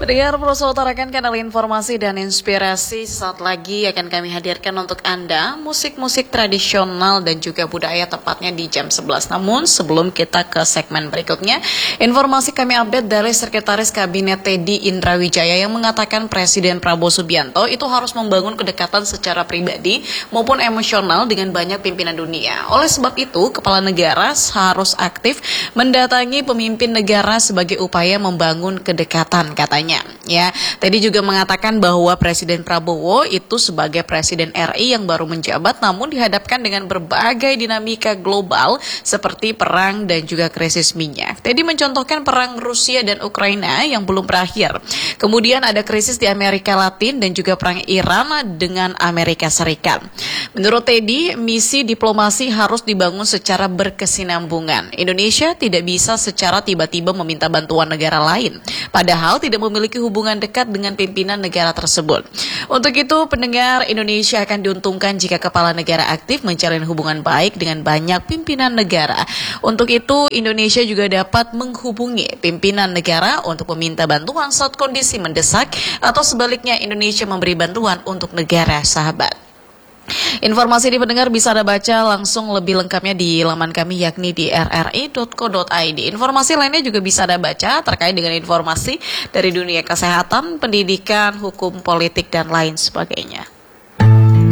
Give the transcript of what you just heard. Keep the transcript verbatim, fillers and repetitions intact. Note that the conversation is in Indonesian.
Pendengar Proso utarakan kanal informasi dan inspirasi. Saat lagi akan kami hadirkan untuk Anda musik-musik tradisional dan juga budaya, tepatnya di jam sebelas. Namun sebelum kita ke segmen berikutnya, informasi kami update dari Sekretaris Kabinet Teddy Indrawijaya yang mengatakan Presiden Prabowo Subianto itu harus membangun kedekatan secara pribadi maupun emosional dengan banyak pimpinan dunia. Oleh sebab itu, Kepala Negara harus aktif mendatangi pemimpin negara sebagai upaya membangun kedekatan, katanya. Ya, tadi juga mengatakan bahwa Presiden Prabowo itu sebagai Presiden R I yang baru menjabat namun dihadapkan dengan berbagai dinamika global seperti perang dan juga krisis minyak. Tadi mencontohkan perang Rusia dan Ukraina yang belum berakhir. Kemudian ada krisis di Amerika Latin dan juga perang Iran dengan Amerika Serikat. Menurut Teddy, misi diplomasi harus dibangun secara berkesinambungan. Indonesia tidak bisa secara tiba-tiba meminta bantuan negara lain, padahal tidak memiliki hubungan dekat dengan pimpinan negara tersebut. Untuk itu, pendengar, Indonesia akan diuntungkan jika kepala negara aktif menjalin hubungan baik dengan banyak pimpinan negara. Untuk itu, Indonesia juga dapat menghubungi pimpinan negara untuk meminta bantuan saat kondisi mendesak, atau sebaliknya Indonesia memberi bantuan untuk negara sahabat. Informasi di pendengar bisa Anda baca langsung lebih lengkapnya di laman kami, yakni di r r i dot co dot i d. Informasi lainnya juga bisa Anda baca terkait dengan informasi dari dunia kesehatan, pendidikan, hukum, politik, dan lain sebagainya.